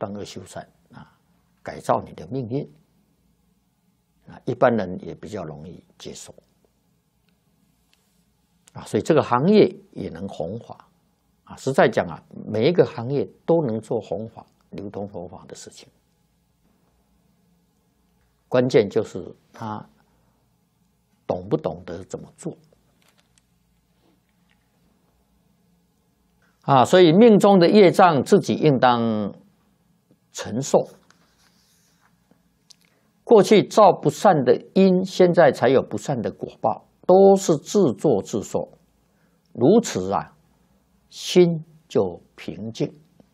断恶修善啊，改造你的命运啊，一般人也比较容易接受啊，所以这个行业也能弘法啊。实在讲啊，每一个行业都能做弘法、流通佛法的事情，关键就是他懂不懂得怎么做啊。所以命中的业障自己应当承受。过去造不善的因，现在才有不善的果报，都是自作自受。如此啊，心就平静，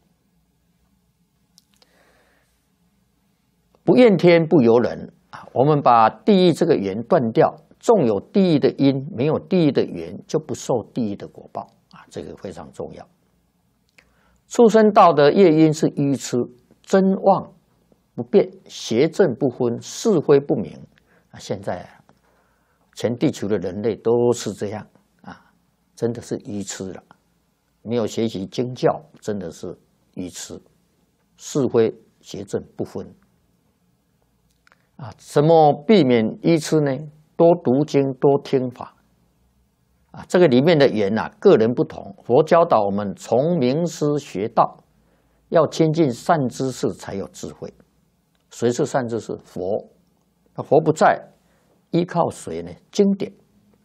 不怨天不尤人啊。我们把地狱这个缘断掉，纵有地狱的因，没有地狱的缘，就不受地狱的果报啊。这个非常重要。畜生道的业因是愚痴、真妄不变，邪正不分，是非不明啊。现在全地球的人类都是这样啊，真的是愚痴了。没有学习经教，真的是愚痴，是非邪正不分啊。怎么避免愚痴呢？多读经，多听法啊。这个里面的缘啊，个人不同。佛教导我们从名师学道，要亲近善知识才有智慧。谁是善知识？佛。那佛不在，依靠谁呢？经典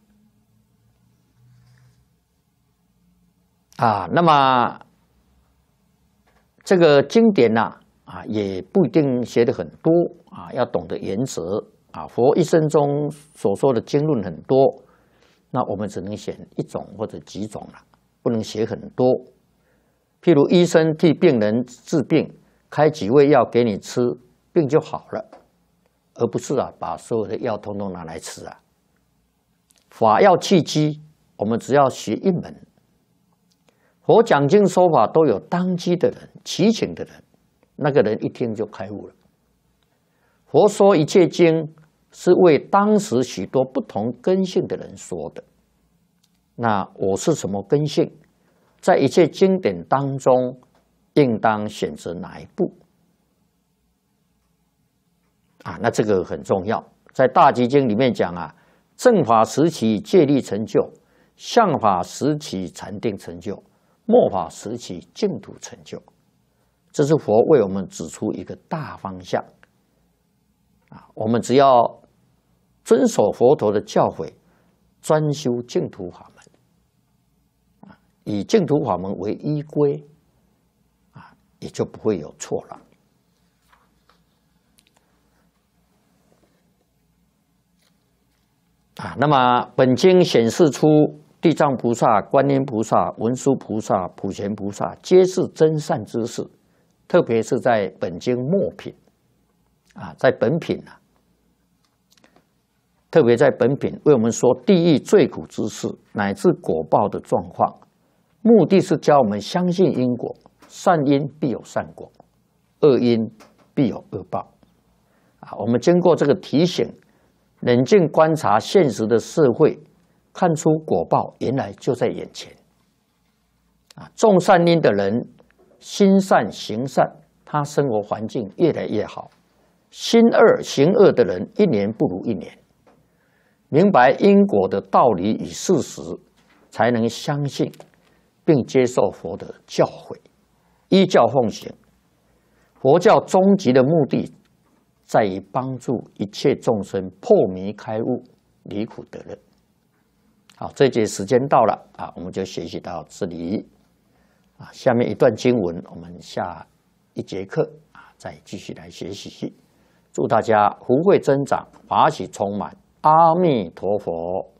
啊。那么这个经典呐也不一定学得很多啊，要懂得原则啊。佛一生中所说的经论很多，那我们只能选一种或者几种了，不能写很多。譬如医生替病人治病，开几味药给你吃，病就好了，而不是把所有的药统统拿来吃啊。法要契机，我们只要学一门。佛讲经说法都有当机的人、祈请的人，那个人一听就开悟了。佛说一切经是为当时许多不同根性的人说的。那我是什么根性？在一切经典当中，应当选择哪一部啊？那这个很重要。在大集经里面讲啊，正法时期戒律成就，相法时期禅定成就，末法时期净土成就。这是佛为我们指出一个大方向啊。我们只要遵守佛陀的教诲，专修净土法门啊，以净土法门为依归啊，也就不会有错了。啊，那么本经显示出地藏菩萨、观音菩萨、文殊菩萨、普贤菩萨皆是真善知识，特别是在本经末品啊，在本品啊，特别在本品为我们说地狱最苦之事乃至果报的状况，目的是教我们相信因果，善因必有善果，恶因必有恶报啊。我们经过这个提醒，冷静观察现实的社会，看出果报原来就在眼前啊。种善因的人心善行善，他生活环境越来越好；心恶行恶的人一年不如一年。明白因果的道理与事实，才能相信并接受佛的教诲，依教奉行。佛教终极的目的在于帮助一切众生破迷开悟，离苦得乐。好，这节时间到了啊，我们就学习到这里啊。下面一段经文，我们下一节课啊再继续来学习。祝大家福慧增长，法喜充满。阿弥陀佛。